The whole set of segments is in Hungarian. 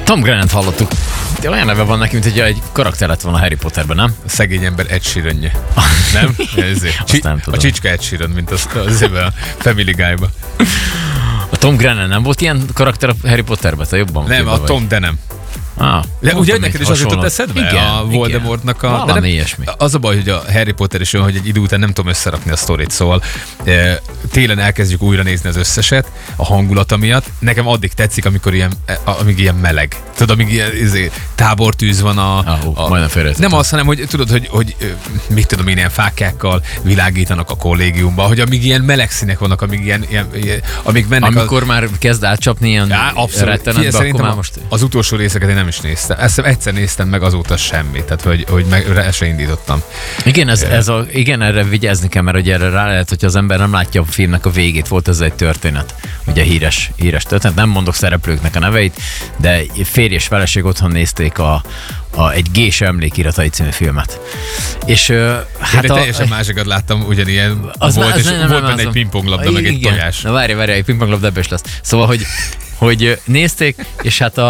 Tom Grennan-t hallottuk. Olyan neve van neki, mint hogy egy karakter lett volna Harry Potterben, nem? A szegény ember Ed Sheeran-je. Nem? Nem tudom. A csicska Ed Sheeran, mint az a Family Guy-ba. A Tom Grennan nem volt ilyen karakter a Harry Potterben? Te jobban Nem, a Tom de nem. De ugye neked is az jutott eszedbe? Igen, a Voldemortnak a... Valami ilyesmi. Az a baj, hogy a Harry Potter is olyan, hogy egy idő után nem tudom összerakni a sztorit, szóval télen elkezdjük újra nézni az összeset a hangulata miatt. Nekem addig tetszik, amíg ilyen meleg. Tudod, amíg ilyen tábortűz van majdnem félreértettem. Nem az, hanem hogy tudod, hogy mit tudom én, ilyen fákjákkal világítanak a kollégiumban, hogy amíg ilyen meleg színek vannak, amíg mennek... Amikor már kezd átcsapni ilyen rettenetbe, akkor már most... Az utolsó részeket én nem is néztem. Ezt egyszer néztem meg, azóta semmit. Tehát, hogy el se indítottam. Igen, erre vigyázni kell, mert ugye erre rá lehet, hogy az ember nem látja a filmnek a végét. Volt ez egy történet. Ugye híres történet. Nem mondok szereplőknek a neveit, de férj és feleség otthon nézték egy Gése emlékiratai című filmet. És hát teljesen másikat láttam, ugyanilyen volt benne egy pingponglabda, meg egy tojás. Na várj, egy pingponglabda ebből is lesz. Szóval, hogy nézték, és hát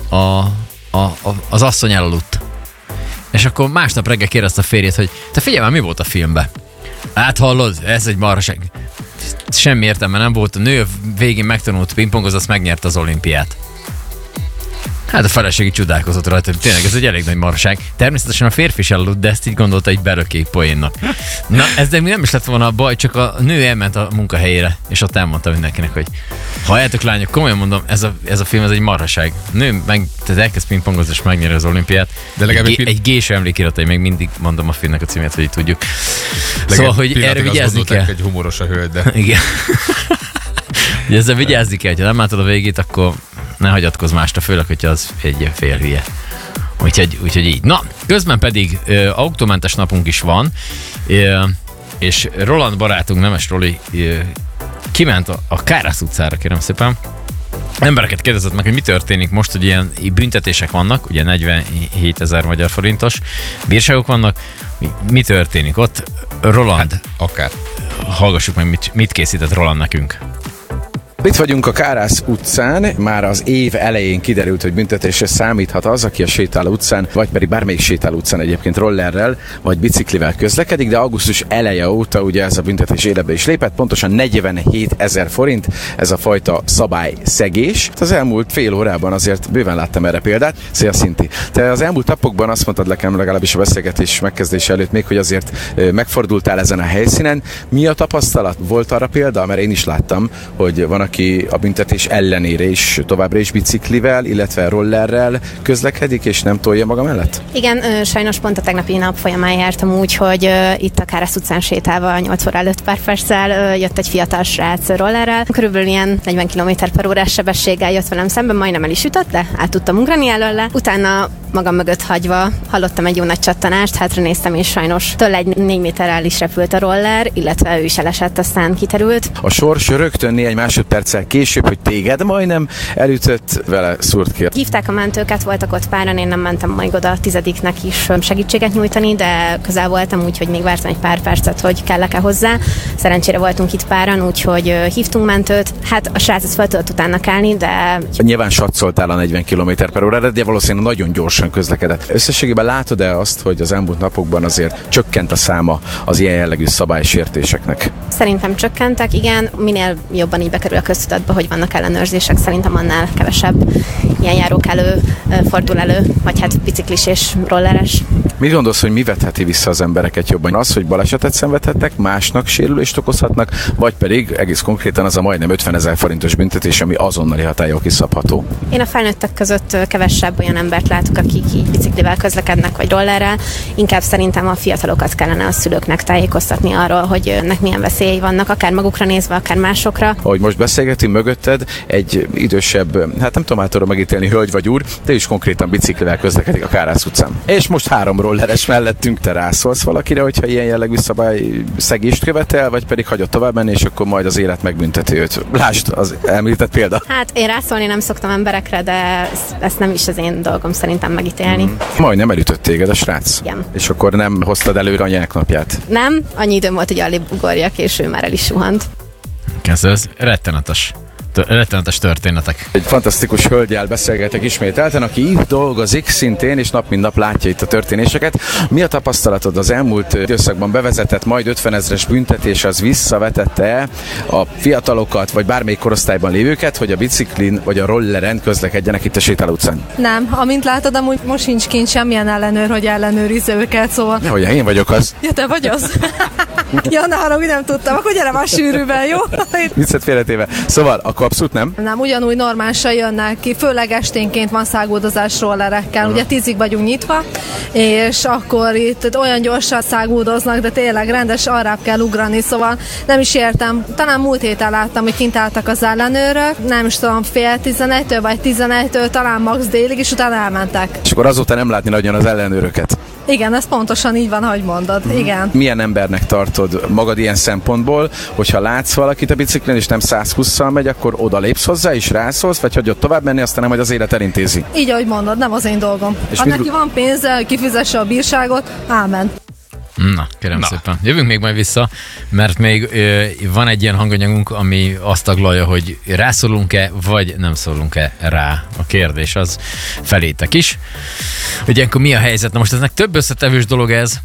az asszony elaludt. És akkor másnap reggel kérdezte a férjét, hogy te figyelj már, mi volt a filmben? Hát hallod, ez egy marhaság. Semmi értelme nem volt. A nő végén megtanult pingpongozni, azt megnyerte az olimpiát. Hát a feleségi csodálkozott rajta, hogy tényleg ez egy elég nagy marhaság. Természetesen a férfi is elaludt, de ezt így gondolta egy belökék poénnak. Na, ez de nem is lett volna a baj, csak a nő elment a munkahelyére, és ott elmondta mindenkinek, hogy halljátok lányok, komolyan mondom, ez a film ez egy marhaság. Nő tehát elkezd pingpongozni, és megnyeri az olimpiát. De egy Gése emlékiratai, még mindig mondom a filmnek a címét, hogy így tudjuk. Szóval, hogy erre vigyázni kell. Egy humoros a hölgy, de... Igen. Ezzel vigyázni kell, ha nem látod a végét, akkor ne hagyatkozz másra, főleg, hogyha az egy fél hülye. Úgyhogy így. Na, közben pedig autómentes napunk is van, és Roland barátunk, Nemes Roli, kiment a Kárász utcára, kérem szépen. Embereket kérdezett meg, hogy mi történik most, hogy ilyen büntetések vannak, ugye 47 000 magyar forintos bírságok vannak. Mi történik ott? Roland, hát, akár. Hallgassuk meg, mit készített Roland nekünk. Itt vagyunk a Kárász utcán, már az év elején kiderült, hogy büntetésre számíthat az, aki a sétáló utcán, vagy pedig bármelyik sétáló utcán egyébként rollerrel, vagy biciklivel közlekedik, de augusztus eleje óta ugye ez a büntetés életbe is lépett, pontosan 47 000 forint, ez a fajta szabályszegés. Az elmúlt fél órában azért bőven láttam erre példát. Szia Szinti! Te az elmúlt napokban azt mondtad nekem, legalábbis a beszélgetés megkezdése előtt még, hogy azért megfordultál ezen a helyszínen. Mi a tapasztalat? Volt arra példa? Mert én is láttam, hogy van, aki a büntetés ellenére is továbbra is biciklivel, illetve rollerrel közlekedik, és nem tolja maga mellett? Igen, sajnos pont a tegnapi nap folyamán jártam úgy, hogy itt a Kárász utcán sétálva 8 óra előtt pár perccel jött egy fiatal srác rollerrel. Körülbelül ilyen 40 km/h sebességgel jött velem szemben, majdnem el is ütött, de át tudtam ugrani előle. Utána magam mögött hagyva hallottam egy jó nagy csattanást, hátra néztem, és sajnos tőle egy 4 méterrel is repült a roller, illetve ő is elesett, aztán kiterült. A sors rögtön néhány másodperccel később, hogy téged majdnem elütött, vele szúrt ki. Hívták a mentőket, voltak ott páran, én nem mentem majd oda a 10-nek is segítséget nyújtani, de közel voltam, úgyhogy még vártam egy pár percet, hogy kellek-e hozzá. Szerencsére voltunk itt páran, úgyhogy hívtunk mentőt. Hát a srác ezt fel tudott utána kelni, de... Nyilván satszoltál a 40 km/h, de valószínűleg nagyon gyorsan közlekedett. Összességében látod-e azt, hogy az elmúlt napokban azért csökkent a száma az ilyen jellegű szabálysértéseknek? Szerintem csökkentek, igen. Minél jobban így bekerül a köztudatba, hogy vannak ellenőrzések, szerintem annál kevesebb ilyen járók fordul elő, vagy hát biciklis és rolleres. Mit gondolsz, hogy mi vetheti vissza az embereket jobban? Az, hogy balesetet szenvedhetnek, másnak sérülést okozhatnak, vagy pedig egész konkrétan az a majdnem 50 000 forintos büntetés, ami azonnali hatállyal kiszabható? Én a felnőttek között kevesebb olyan embert látok, akik így biciklivel közlekednek, vagy rollerrel. Inkább szerintem a fiatalokat kellene a szülőknek tájékoztatni arról, hogy ennek milyen veszélyei vannak, akár magukra nézve, akár másokra. Ahogy most beszélgetünk, mögötted egy idősebb, hát nem tudom általában megítélni, hölgy vagy úr, de is konkrétan biciklivel közlekedik a Kárász utcán. És most 3 rolleres mellettünk, te rászólsz valakire, hogyha ilyen jellegű szabályszegést követel, vagy pedig hagyod tovább menni, és akkor majd az élet megbünteti őt. Lásd, az említett példa. Hát én rászólni nem szoktam emberekre, de ezt nem is az én dolgom szerintem megítélni. Majdnem elütött téged a srác. Igen. És akkor nem hoztad előre a nyelknapját? Nem, annyi időm volt, hogy alig ugorjak, és ő már el is suhant. Ez rettenetes. rettenetes történetek. Egy fantasztikus hölgyel beszélgetek ismételten, aki itt dolgozik szintén, és nap mint nap látja itt a történéseket. Mi a tapasztalatod az elmúlt időszakban bevezetett majd 50 000-es büntetés, az visszavetette a fiatalokat, vagy bármelyik korosztályban lévőket, hogy a biciklin vagy a rolleren közlekedjenek itt a Sétál utcán? Nem, amint látod, amúgy most sincs kint semmilyen ellenőr, hogy ellenőrizze őket, szóval... Nehogy én vagyok az. Ja, te vagy az? Ja, ne haragudj, nem tudtam, akkor gyere már sűrűben, jó? Viccet félretéve. Szóval, akkor abszolút nem? Nem, ugyanúgy normálisan jönnek ki, főleg esténként van száguldozás rollerekkel, ugye 10-ig vagyunk nyitva, és akkor itt olyan gyorsan száguldoznak, de tényleg rendes arrább kell ugrani, szóval nem is értem. Talán múlt héten láttam, hogy kint álltak az ellenőrök, nem is tudom, 10:30 vagy 11-től, talán max délig, és utána elmentek. És akkor azóta nem látni nagyon az ellenőröket. Igen, ez pontosan így van, ahogy mondod. Igen. Milyen embernek tartod magad ilyen szempontból, hogyha látsz valakit a biciklin, és nem 120-szal megy, akkor oda lépsz hozzá, és rászólsz, vagy hagyod tovább menni, aztán nem, hogy az élet elintézi? Így, ahogy mondod, nem az én dolgom. És ha mit- neki van pénze, hogy kifizesse a bírságot, ámen. Na, kérem szépen. Jövünk még majd vissza, mert még van egy ilyen hanganyagunk, ami azt taglalja, hogy rászólunk-e, vagy nem szólunk-e rá. A kérdés az felétek is. Hogy ilyenkor mi a helyzet? Na most eznek több összetevős dolog ez.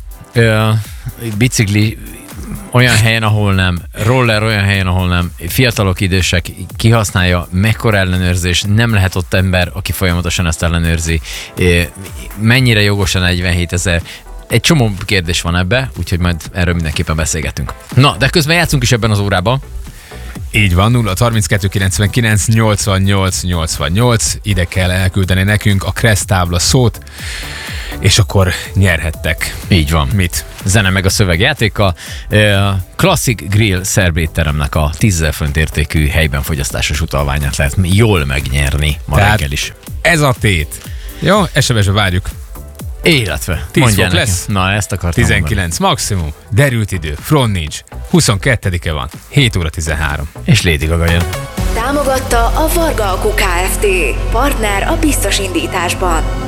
Bicikli olyan helyen, ahol nem, roller olyan helyen, ahol nem, fiatalok, idősek, kihasználja, mekkora ellenőrzés, nem lehet ott ember, aki folyamatosan ezt ellenőrzi, mennyire jogos a 47 000. Egy csomó kérdés van ebbe, úgyhogy majd erről mindenképpen beszélgetünk. Na, de közben játszunk is ebben az órában. Így van, 0 32 99 88 88, ide kell elküldeni nekünk a Kressz tábla szót, és akkor nyerhettek. Így van. Mit? Zene meg a szövegjátéka. Classic Grill szervétteremnek a 10 000 font értékű helyben fogyasztásos utalványát lehet jól megnyerni ma reggel is. Ez a tét. Jó, SMS-be várjuk. Illetve 10 mondjál fok nekem. lesz? Na, ezt akartam 19 maximum, derült idő, front nincs. 22-e van, 7 óra 13. És Lady Gaga jön. Támogatta a Varga Alku Kft. Partner a biztos indításban.